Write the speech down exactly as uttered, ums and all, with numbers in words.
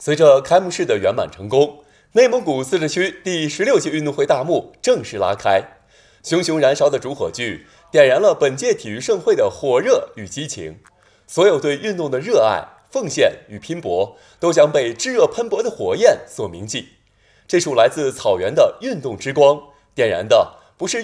随着开幕式的圆满成功，内蒙古自治区第十六届运动会大幕正式拉开。熊熊燃烧的主火炬点燃了本届体育盛会的火热与激情，所有对运动的热爱、奉献与拼搏都将被炙热喷薄的火焰所铭记。这束来自草原的运动之光，点燃的不是